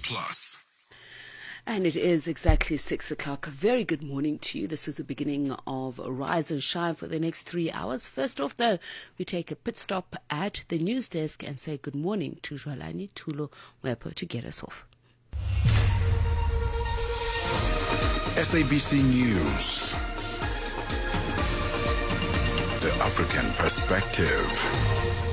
Plus. And it is exactly 6 o'clock. A very good morning to you. This is the beginning of Rise and Shine for the next 3 hours. First off, though, we take a pit stop at the news desk and say good morning to Jwalani Tulo Mwepo to get us off. SABC News. The African Perspective.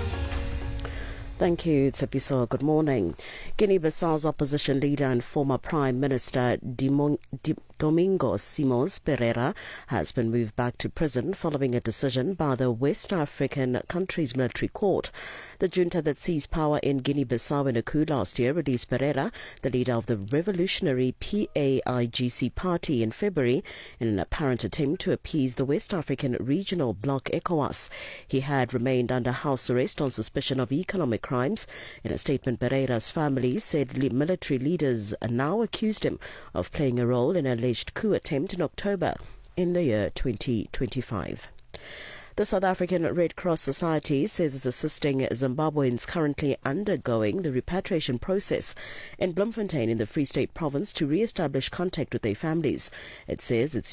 Thank you, Tsepiso. Good morning. Guinea-Bissau's opposition leader and former Prime Minister Domingos Simões Pereira has been moved back to prison following a decision by the West African country's military court. The junta that seized power in Guinea-Bissau in a coup last year released Pereira, the leader of the revolutionary PAIGC party, in February in an apparent attempt to appease the West African regional bloc ECOWAS. He had remained under house arrest on suspicion of economic crimes. In a statement, Pereira's family said military leaders now accused him of playing a role in an alleged coup attempt in October in the year 2025. The South African Red Cross Society says it's assisting Zimbabweans currently undergoing the repatriation process in Bloemfontein in the Free State province to re-establish contact with their families. It says it's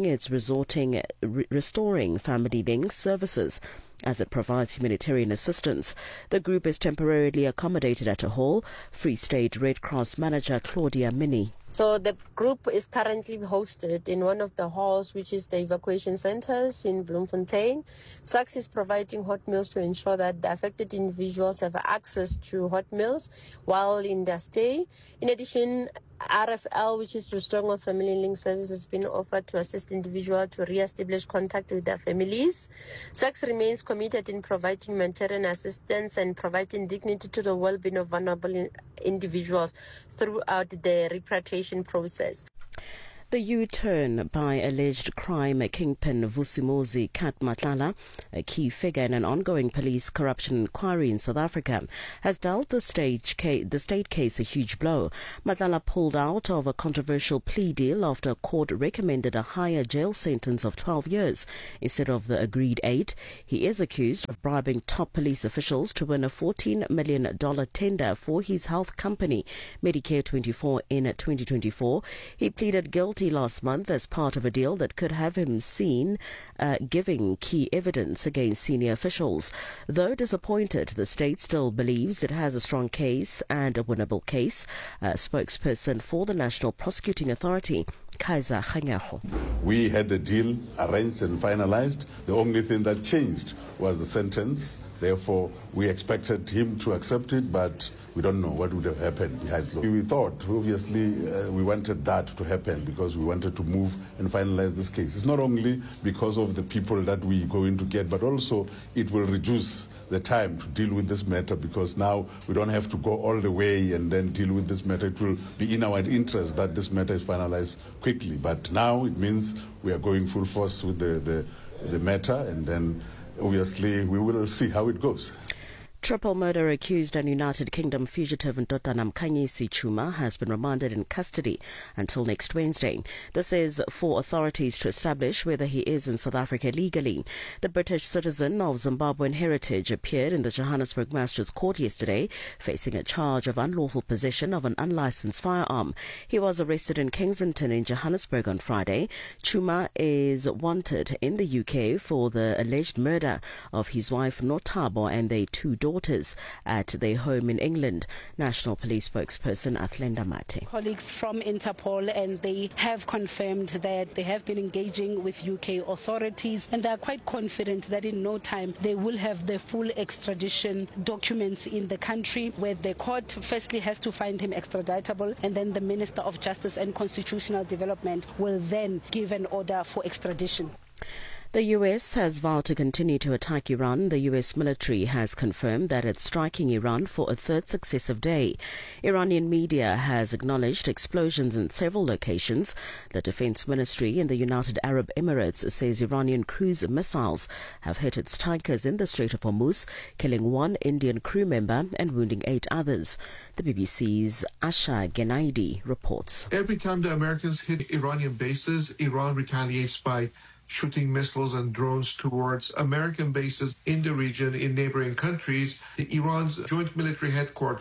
restoring family links services as it provides humanitarian assistance. The group is temporarily accommodated at a hall. Free State Red Cross manager Claudia Mini. So the group is currently hosted in one of the halls, which is the evacuation centers in Bloemfontein. SACS is providing hot meals to ensure that the affected individuals have access to hot meals while in their stay. In addition, RFL, which is Restoring Family Link Service, has been offered to assist individuals to re-establish contact with their families. SACS remains committed in providing humanitarian assistance and providing dignity to the well-being of vulnerable individuals throughout the repatriation process. The U-turn by alleged crime kingpin Vusimuzi Kat Matlala, a key figure in an ongoing police corruption inquiry in South Africa, has dealt the state case a huge blow. Matlala pulled out of a controversial plea deal after a court recommended a higher jail sentence of 12 years instead of the agreed 8. He is accused of bribing top police officials to win a $14 million tender for his health company, Medicare 24, in 2024. He pleaded guilty last month as part of a deal that could have him seen giving key evidence against senior officials. Though disappointed, the state still believes it has a strong case and a winnable case. A spokesperson for the National Prosecuting Authority, Kaiser Hanyaho. We had a deal arranged and finalized. The only thing that changed was the sentence. Therefore, we expected him to accept it, but we don't know what would have happened behind closed doors. We thought, obviously, we wanted that to happen because we wanted to move and finalize this case. It's not only because of the people that we are going to get, but also it will reduce the time to deal with this matter because now we don't have to go all the way and then deal with this matter. It will be in our interest that this matter is finalized quickly. But now it means we are going full force with the matter, and then obviously we will see how it goes. Triple murder accused and United Kingdom fugitive Ndodana Mkhanyisi Chuma has been remanded in custody until next Wednesday. This is for authorities to establish whether he is in South Africa legally. The British citizen of Zimbabwean heritage appeared in the Johannesburg Magistrates Court yesterday, facing a charge of unlawful possession of an unlicensed firearm. He was arrested in Kensington in Johannesburg on Friday. Chuma is wanted in the UK for the alleged murder of his wife Notabo and their 2 daughters at their home in England. National Police spokesperson Athlenda Mate. Colleagues from Interpol, and they have confirmed that they have been engaging with UK authorities, and they are quite confident that in no time they will have the full extradition documents in the country, where the court firstly has to find him extraditable, and then the Minister of Justice and Constitutional Development will then give an order for extradition. The U.S. has vowed to continue to attack Iran. The U.S. military has confirmed that it's striking Iran for a third successive day. Iranian media has acknowledged explosions in several locations. The Defense Ministry in the United Arab Emirates says Iranian cruise missiles have hit its tankers in the Strait of Hormuz, killing 1 Indian crew member and wounding 8 others. The BBC's Asha Genaidi reports. Every time the Americans hit Iranian bases, Iran retaliates by shooting missiles and drones towards American bases in the region in neighboring countries. Iran's joint military headquarters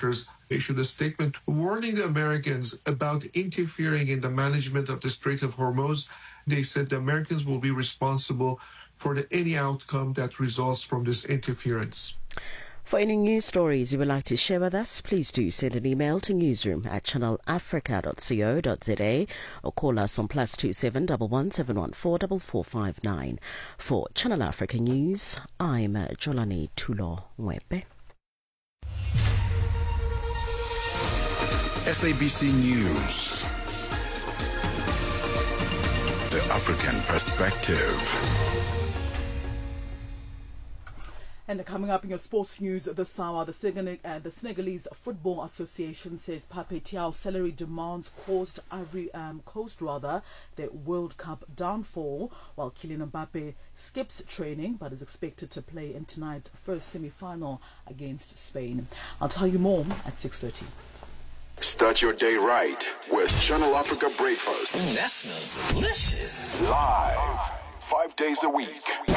issued a statement warning the Americans about interfering in the management of the Strait of Hormuz. They said the Americans will be responsible for any outcome that results from this interference. For any news stories you would like to share with us, please do send an email to newsroom@channelafrica.co.za or call us on +27 11 714 4459. For Channel Africa News, I'm Jolani Tulo Mwepe. SABC News. The African Perspective. And coming up in your sports news this hour, the Senegalese Football Association says Pape Thiaw's salary demands caused Ivory Coast their World Cup downfall, while Kylian Mbappe skips training but is expected to play in tonight's first semi-final against Spain. I'll tell you more at 6:30. Start your day right with Channel Africa Breakfast. That smells delicious. Live, 5 days a week.